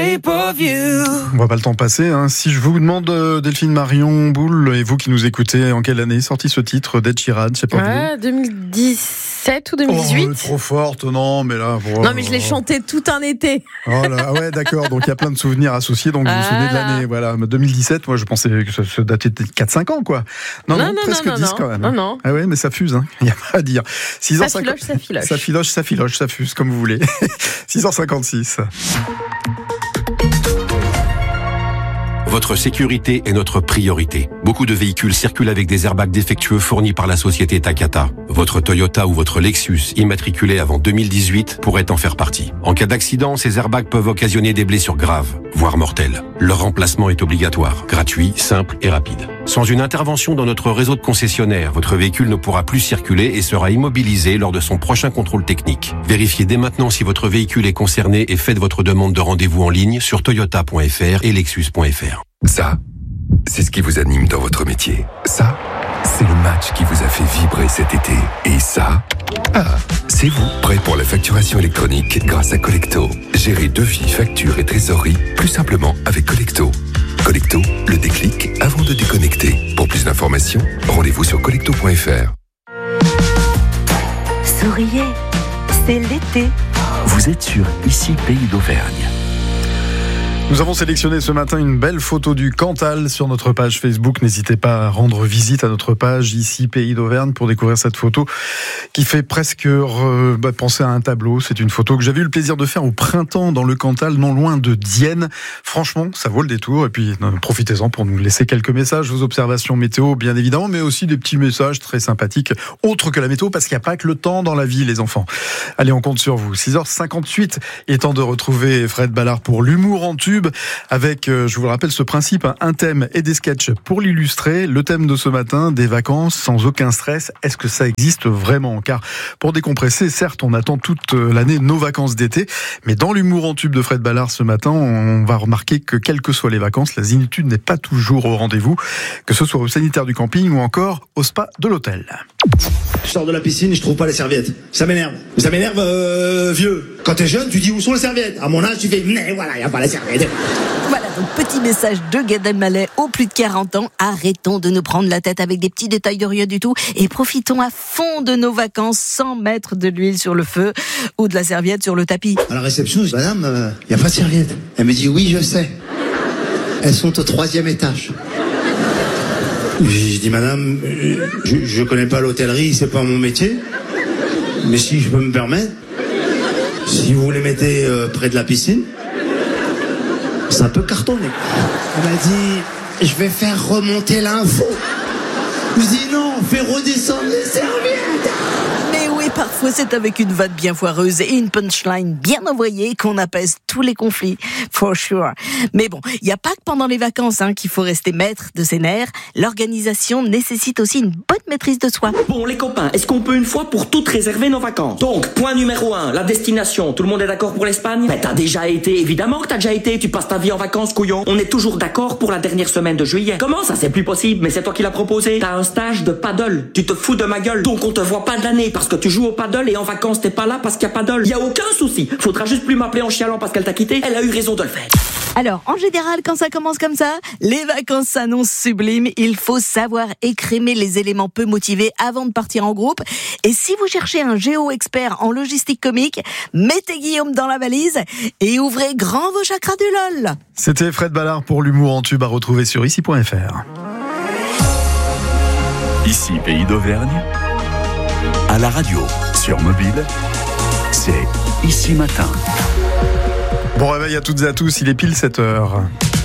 shape of you. On voit pas le temps passer. Si je vous demande, Delphine Marion Boule, et vous qui nous écoutez, en quelle année est sorti ce titre d'Ed Sheeran? Je sais pas. 2017 ou 2018. Trop forte, non, mais là. Non, mais je l'ai chanté tout un été. Oh là, ah ouais, d'accord. Donc il y a plein de souvenirs associés. Donc vous vous souvenez de l'année. Voilà. 2017, moi je pensais que ça datait de 4-5 ans, quoi. Non, presque 10 quand même. Non. Ah ouais, mais ça fuse, il n'y a pas à dire. 6h50. Ça filoche, ça fuse, comme vous voulez. 6h56. Votre sécurité est notre priorité. Beaucoup de véhicules circulent avec des airbags défectueux fournis par la société Takata. Votre Toyota ou votre Lexus, immatriculé avant 2018, pourrait en faire partie. En cas d'accident, ces airbags peuvent occasionner des blessures graves, voire mortelles. Leur remplacement est obligatoire, gratuit, simple et rapide. Sans une intervention dans notre réseau de concessionnaires, votre véhicule ne pourra plus circuler et sera immobilisé lors de son prochain contrôle technique. Vérifiez dès maintenant si votre véhicule est concerné et faites votre demande de rendez-vous en ligne sur toyota.fr et lexus.fr. Ça, c'est ce qui vous anime dans votre métier. Ça, c'est le match qui vous a fait vibrer cet été. Et ça, c'est vous, prêt pour la facturation électronique grâce à Collecto. Gérez devis, factures et trésorerie plus simplement avec Collecto. Collecto, le déclic avant de déconnecter. Pour plus d'informations, rendez-vous sur collecto.fr. Souriez, c'est l'été. Vous êtes sur Ici Pays d'Auvergne. Nous avons sélectionné ce matin une belle photo du Cantal sur notre page Facebook. N'hésitez pas à rendre visite à notre page Ici Pays d'Auvergne pour découvrir cette photo qui fait presque penser à un tableau. C'est une photo que j'avais eu le plaisir de faire au printemps dans le Cantal, non loin de Dienne. Franchement, ça vaut le détour. Et puis, profitez-en pour nous laisser quelques messages, vos observations météo, bien évidemment, mais aussi des petits messages très sympathiques, autres que la météo, parce qu'il n'y a pas que le temps dans la vie, les enfants. Allez, on compte sur vous. 6h58, il est temps de retrouver Fred Ballard pour l'humour en tube. Avec, je vous le rappelle, ce principe, un thème et des sketchs pour l'illustrer. Le thème de ce matin, des vacances sans aucun stress. Est-ce que ça existe vraiment? Car pour décompresser, certes, on attend toute l'année nos vacances d'été, mais dans l'humour en tube de Fred Ballard ce matin, on va remarquer que quelles que soient les vacances, la zénitude n'est pas toujours au rendez-vous, que ce soit au sanitaire du camping ou encore au spa de l'hôtel. Je sors de la piscine et je trouve pas les serviettes. Ça m'énerve. Ça m'énerve, vieux. Quand t'es jeune, tu dis où sont les serviettes? À mon âge, tu fais, mais voilà, y a pas les serviettes. Voilà, donc petit message de Gad Elmaleh aux plus de 40 ans. Arrêtons de nous prendre la tête avec des petits détails de rien du tout et profitons à fond de nos vacances sans mettre de l'huile sur le feu ou de la serviette sur le tapis. À la réception, je dis, madame, y a pas de serviettes. Elle me dit, oui, je sais. Elles sont au 3e étage. Je dis, madame, je connais pas l'hôtellerie, c'est pas mon métier. Mais si je peux me permettre, si vous les mettez près de la piscine, ça peut cartonner. Elle m'a dit, je vais faire remonter l'info. Je dis non, fais redescendre les serviettes. Mais oui, parfois c'est avec une vanne bien foireuse et une punchline bien envoyée qu'on apaise tous les conflits, for sure. Mais bon, il n'y a pas que pendant les vacances qu'il faut rester maître de ses nerfs. L'organisation nécessite aussi une bonne maîtrise de soi. Bon les copains, est-ce qu'on peut une fois pour toutes réserver nos vacances? Donc, point numéro 1, la destination. Tout le monde est d'accord pour l'Espagne? Ben t'as déjà été, évidemment que t'as déjà été. Tu passes ta vie en vacances, couillon. On est toujours d'accord pour la dernière semaine de juillet. Comment ça, c'est plus possible? Mais c'est toi qui l'as proposé. T'as un stage de paddle. Tu te fous de ma gueule. Donc on te voit pas de l'année parce que tu joues au paddle et en vacances t'es pas là parce qu'il y a paddle. Y a aucun souci. Faudra juste plus m'appeler en chialant parce qu'elle t'a quitté. Elle a eu raison de le faire. Alors, en général, quand ça commence comme ça, les vacances s'annoncent sublimes. Il faut savoir écrémer les éléments peu motivés avant de partir en groupe. Et si vous cherchez un géo-expert en logistique comique, mettez Guillaume dans la valise et ouvrez grand vos chakras du LOL. C'était Fred Ballard pour l'humour en tube à retrouver sur ici.fr. Ici Pays d'Auvergne, à la radio, sur mobile, c'est Ici Matin. Bon réveil à toutes et à tous, il est pile 7h.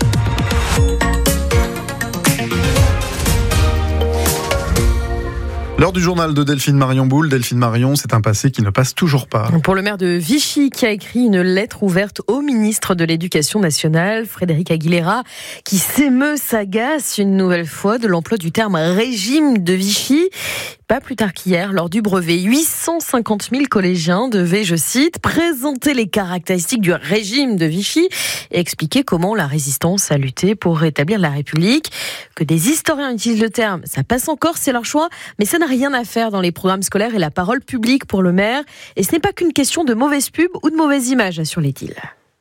L'heure du journal de Delphine Marion Boule. Delphine Marion, c'est un passé qui ne passe toujours pas. Pour le maire de Vichy, qui a écrit une lettre ouverte au ministre de l'Éducation nationale, Frédéric Aguilera, qui s'émeut, s'agace une nouvelle fois de l'emploi du terme régime de Vichy. Pas plus tard qu'hier, lors du brevet, 850 000 collégiens devaient, je cite, présenter les caractéristiques du régime de Vichy et expliquer comment la résistance a lutté pour rétablir la République. Que des historiens utilisent le terme, ça passe encore, c'est leur choix, mais ça n'a rien à faire dans les programmes scolaires et la parole publique pour le maire. Et ce n'est pas qu'une question de mauvaise pub ou de mauvaise image, assure-t-il.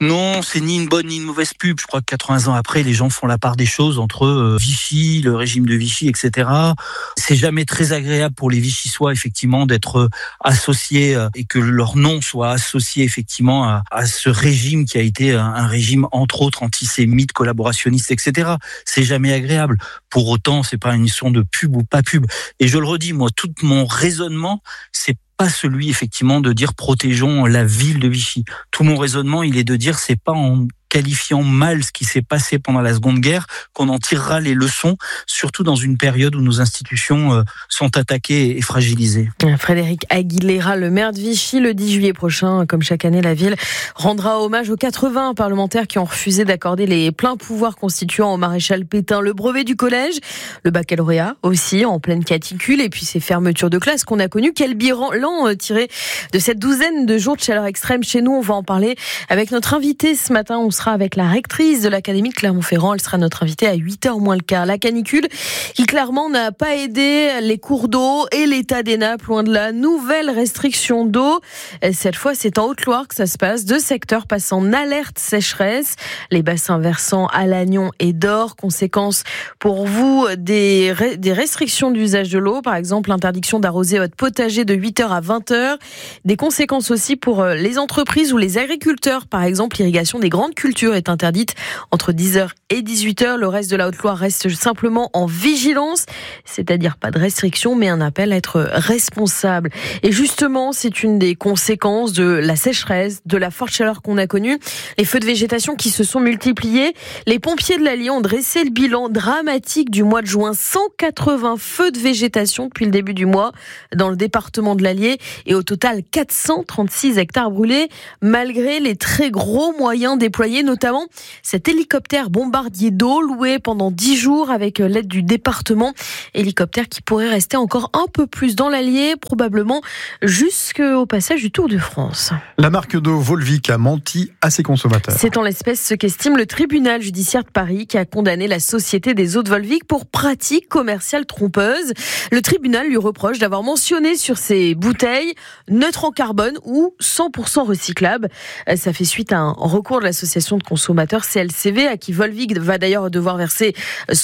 Non, c'est ni une bonne ni une mauvaise pub. Je crois que 80 ans après, les gens font la part des choses entre Vichy, le régime de Vichy, etc. C'est jamais très agréable pour les Vichysois, effectivement, d'être associés et que leur nom soit associé, effectivement, à ce régime qui a été un régime, entre autres, antisémite, collaborationniste, etc. C'est jamais agréable. Pour autant, c'est pas une question de pub ou pas pub. Et je le redis, moi, tout mon raisonnement, c'est pas celui, effectivement, de dire protégeons la ville de Vichy. Tout mon raisonnement, il est de dire c'est pas en qualifiant mal ce qui s'est passé pendant la Seconde Guerre qu'on en tirera les leçons, surtout dans une période où nos institutions sont attaquées et fragilisées. Frédéric Aguilera, le maire de Vichy, le 10 juillet prochain, comme chaque année, la ville rendra hommage aux 80 parlementaires qui ont refusé d'accorder les pleins pouvoirs constituant au maréchal Pétain le brevet du collège, le baccalauréat aussi en pleine caticule, et puis ces fermetures de classe qu'on a connues. Quel bilan tiré de cette douzaine de jours de chaleur extrême chez nous? On va en parler avec notre invité ce matin. On sera avec la rectrice de l'Académie de Clermont-Ferrand. Elle sera notre invitée à 8h moins le quart. La canicule qui clairement n'a pas aidé les cours d'eau et l'état des nappes, loin de là. Nouvelle restriction d'eau. Cette fois, c'est en Haute-Loire que ça se passe. 2 secteurs passent en alerte sécheresse. Les bassins versants à Lannion et d'Or. Conséquence pour vous des restrictions d'usage de l'eau. Par exemple, l'interdiction d'arroser votre potager de 8h à 20h. Des conséquences aussi pour les entreprises ou les agriculteurs. Par exemple, l'irrigation des grandes cultures est interdite entre 10h et 18h. Le reste de la Haute-Loire reste simplement en vigilance, c'est-à-dire pas de restriction, mais un appel à être responsable. Et justement, c'est une des conséquences de la sécheresse, de la forte chaleur qu'on a connue, les feux de végétation qui se sont multipliés. Les pompiers de l'Allier ont dressé le bilan dramatique du mois de juin. 180 feux de végétation depuis le début du mois dans le département de l'Allier, et au total 436 hectares brûlés, malgré les très gros moyens déployés, notamment cet hélicoptère bombardier d'eau loué pendant 10 jours avec l'aide du département. Hélicoptère qui pourrait rester encore un peu plus dans l'Allier, probablement jusqu'au passage du Tour de France. La marque d'eau Volvic a menti à ses consommateurs. C'est en l'espèce ce qu'estime le tribunal judiciaire de Paris qui a condamné la société des eaux de Volvic pour pratiques commerciales trompeuses. Le tribunal lui reproche d'avoir mentionné sur ses bouteilles neutres en carbone ou 100% recyclables. Ça fait suite à un recours de l'association de consommateurs CLCV à qui Volvic va d'ailleurs devoir verser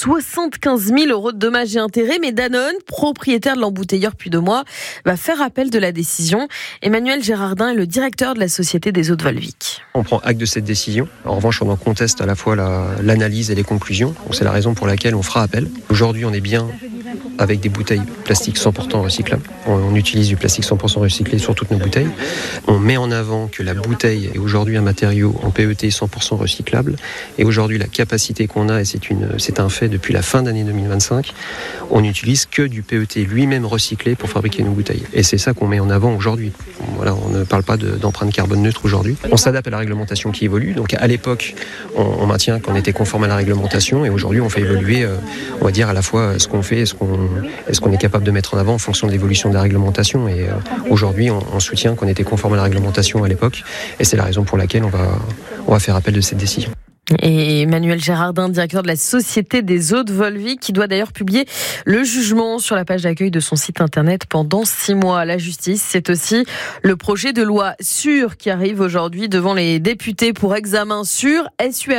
75 000 € de dommages et intérêts. Mais Danone, propriétaire de l'embouteilleur depuis 2 mois, va faire appel de la décision. Emmanuel Gérardin est le directeur de la société des eaux de Volvic. On prend acte de cette décision. En revanche, on en conteste à la fois l'analyse et les conclusions. Donc, c'est la raison pour laquelle on fera appel. Aujourd'hui, on est bien avec des bouteilles plastiques 100% recyclables. On utilise du plastique 100% recyclé sur toutes nos bouteilles. On met en avant que la bouteille est aujourd'hui un matériau en PET 100% recyclable. Et aujourd'hui, la capacité qu'on a, et c'est un fait depuis la fin d'année 2025, on n'utilise que du PET lui-même recyclé pour fabriquer nos bouteilles. Et c'est ça qu'on met en avant aujourd'hui. Voilà, on ne parle pas d'empreinte carbone neutre aujourd'hui. On s'adapte à la réglementation qui évolue. Donc à l'époque, on maintient qu'on était conforme à la réglementation, et aujourd'hui, on fait évoluer, on va dire, à la fois ce qu'on fait et ce qu'on est capable de mettre en avant en fonction de l'évolution de la réglementation. Et aujourd'hui, on soutient qu'on était conforme à la réglementation à l'époque, et c'est la raison pour laquelle on va faire appel de cette décision. Et Emmanuel Gérardin, directeur de la Société des eaux de Volvic, qui doit d'ailleurs publier le jugement sur la page d'accueil de son site internet pendant 6 mois. La justice, c'est aussi le projet de loi SURE qui arrive aujourd'hui devant les députés pour examen SURE.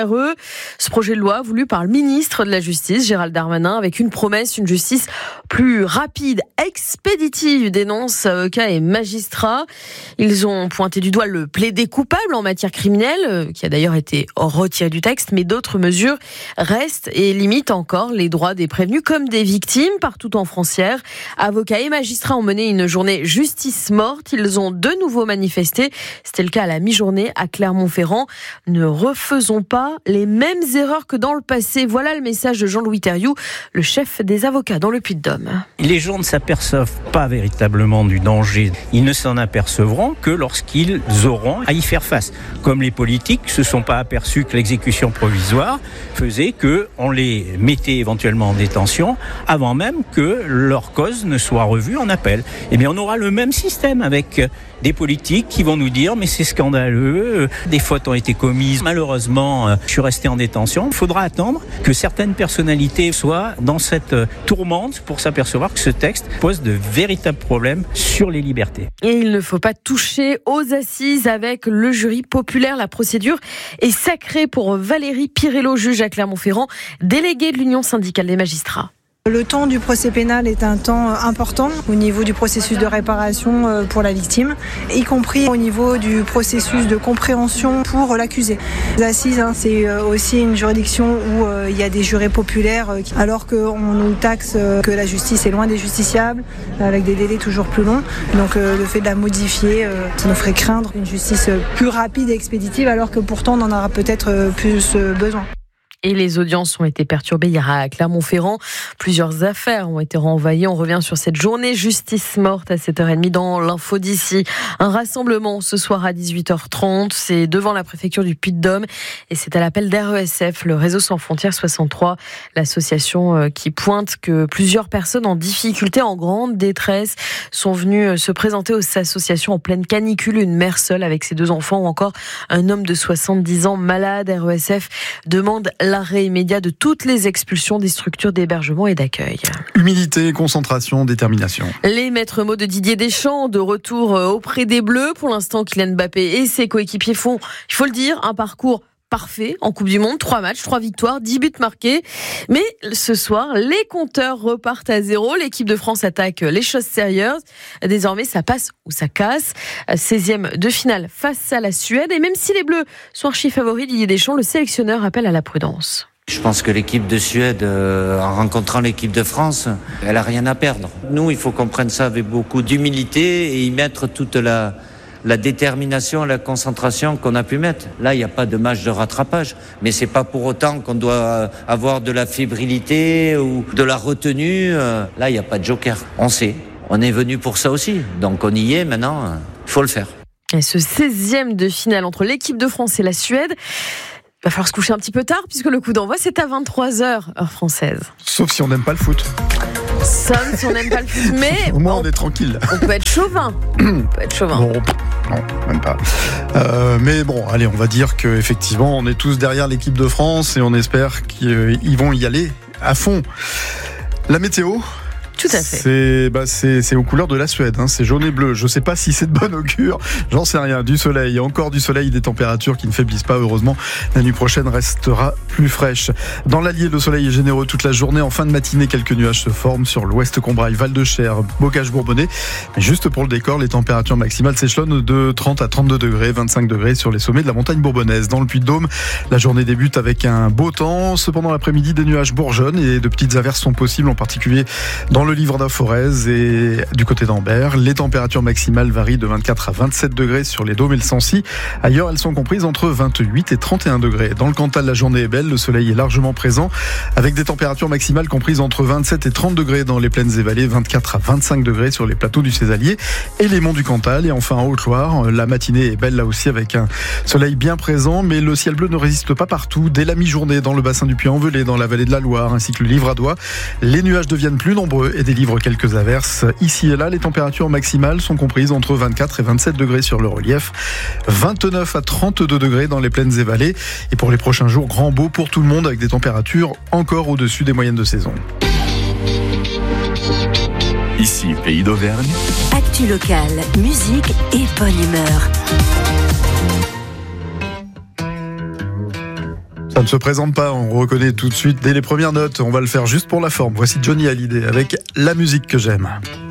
Ce projet de loi voulu par le ministre de la Justice, Gérald Darmanin, avec une promesse, une justice plus rapide, expéditive, dénoncent avocats et magistrats. Ils ont pointé du doigt le plaidé coupable en matière criminelle, qui a d'ailleurs été retiré du texte, mais d'autres mesures restent et limitent encore les droits des prévenus comme des victimes. Partout en France hier, avocats et magistrats ont mené une journée justice morte. Ils ont de nouveau manifesté. C'était le cas à la mi-journée à Clermont-Ferrand. Ne refaisons pas les mêmes erreurs que dans le passé. Voilà le message de Jean-Louis Thériault, le chef des avocats dans le Puy-de-Dôme. Les gens ne s'aperçoivent pas véritablement du danger. Ils ne s'en apercevront que lorsqu'ils auront à y faire face. Comme les politiques ne se sont pas aperçus que l'exécutif l'exécution provisoire faisait qu'on les mettait éventuellement en détention avant même que leur cause ne soit revue en appel. Eh bien, on aura le même système avec des politiques qui vont nous dire mais c'est scandaleux, des fautes ont été commises, malheureusement je suis resté en détention. Il faudra attendre que certaines personnalités soient dans cette tourmente pour s'apercevoir que ce texte pose de véritables problèmes sur les libertés. Et il ne faut pas toucher aux assises avec le jury populaire. La procédure est sacrée pour Valérie Pirello, juge à Clermont-Ferrand, déléguée de l'Union syndicale des magistrats. Le temps du procès pénal est un temps important au niveau du processus de réparation pour la victime, y compris au niveau du processus de compréhension pour l'accusé. Les assises, c'est aussi une juridiction où il y a des jurés populaires, alors qu'on nous taxe que la justice est loin des justiciables, avec des délais toujours plus longs. Donc le fait de la modifier, ça nous ferait craindre une justice plus rapide et expéditive, alors que pourtant on en aura peut-être plus besoin. Et les audiences ont été perturbées hier à Clermont-Ferrand. Plusieurs affaires ont été renvoyées. On revient sur cette journée justice morte à 7h30 dans l'info d'ici. Un rassemblement ce soir à 18h30. C'est devant la préfecture du Puy-de-Dôme. Et c'est à l'appel d'RESF, le Réseau Sans Frontières 63. L'association qui pointe que plusieurs personnes en difficulté, en grande détresse, sont venues se présenter aux associations en pleine canicule. Une mère seule avec ses 2 enfants ou encore un homme de 70 ans malade. RESF demande l'arrêt immédiat de toutes les expulsions des structures d'hébergement et d'accueil. Humilité, concentration, détermination. Les maîtres mots de Didier Deschamps, de retour auprès des Bleus. Pour l'instant, Kylian Mbappé et ses coéquipiers font, il faut le dire, un parcours parfait en Coupe du Monde. 3 matchs, 3 victoires, 10 buts marqués. Mais ce soir, les compteurs repartent à 0. L'équipe de France attaque les choses sérieuses. Désormais, ça passe ou ça casse. 16e de finale face à la Suède. Et même si les Bleus sont archi-favoris, Didier Deschamps, le sélectionneur, appelle à la prudence. Je pense que l'équipe de Suède, en rencontrant l'équipe de France, elle a rien à perdre. Nous, il faut qu'on prenne ça avec beaucoup d'humilité et y mettre toute la détermination, la concentration qu'on a pu mettre. Là, il n'y a pas de match de rattrapage. Mais c'est pas pour autant qu'on doit avoir de la fébrilité ou de la retenue. Là, il n'y a pas de joker. On sait. On est venu pour ça aussi. Donc on y est maintenant. Il faut le faire. Et ce 16e de finale entre l'équipe de France et la Suède, il va falloir se coucher un petit peu tard puisque le coup d'envoi, c'est à 23h, heure française. Sauf si on n'aime pas le foot. Sauf si on n'aime pas le foot, mais... Au moins, on est tranquille. On peut être chauvin. Bon, non, même pas. Mais bon, allez, on va dire qu'effectivement, on est tous derrière l'équipe de France et on espère qu'ils vont y aller à fond. La météo ? Tout à fait. C'est aux couleurs de la Suède, c'est jaune et bleu. Je sais pas si c'est de bon augure, j'en sais rien. Du soleil, encore du soleil, des températures qui ne faiblissent pas, heureusement. La nuit prochaine restera plus fraîche. Dans l'Allier, le soleil est généreux toute la journée. En fin de matinée, quelques nuages se forment sur l'ouest Combrailles, Val-de-Cher, Bocage-Bourbonnais. Mais juste pour le décor, les températures maximales s'échelonnent de 30 à 32 degrés, 25 degrés sur les sommets de la montagne bourbonnaise. Dans le Puy-de-Dôme, la journée débute avec un beau temps. Cependant, l'après-midi, des nuages bourgeonnent et de petites averses sont possibles, en particulier dans le Livre d'Aforez et du côté d'Ambert. Les températures maximales varient de 24 à 27 degrés sur les Dômes et le Sancy. Ailleurs, elles sont comprises entre 28 et 31 degrés. Dans le Cantal, la journée est belle, le soleil est largement présent, avec des températures maximales comprises entre 27 et 30 degrés dans les plaines et vallées, 24 à 25 degrés sur les plateaux du Césalier et les monts du Cantal. Et enfin, en Haute-Loire, la matinée est belle là aussi, avec un soleil bien présent, mais le ciel bleu ne résiste pas partout. Dès la mi-journée, dans le bassin du Puy-en-Velay, dans la vallée de la Loire, ainsi que le Livradois, les nuages deviennent plus nombreux et délivrent quelques averses. Ici et là, les températures maximales sont comprises entre 24 et 27 degrés sur le relief, 29 à 32 degrés dans les plaines et vallées. Et pour les prochains jours, grand beau pour tout le monde, avec des températures encore au-dessus des moyennes de saison. Ici, Pays d'Auvergne. Actu locale, musique et bonne humeur. Ça ne se présente pas, on reconnaît tout de suite dès les premières notes. On va le faire juste pour la forme. Voici Johnny Hallyday avec La musique que j'aime.